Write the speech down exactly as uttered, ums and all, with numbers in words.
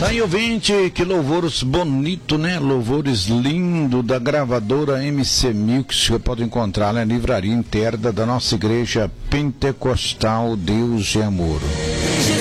Tá aí, ouvinte, que louvores bonito, né? Louvores lindo da gravadora M C Mix, que você pode encontrar na livraria interna da nossa igreja pentecostal Deus e Amor.